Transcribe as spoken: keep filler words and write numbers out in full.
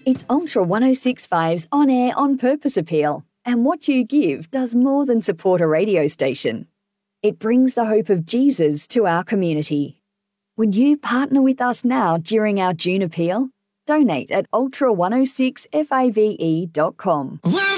It's Ultra one oh six point five's On Air On Purpose appeal, and what you give does more than support a radio station. It brings the hope of Jesus to our community. Would you partner with us now during our June appeal? Donate at ultra one oh six fave dot com.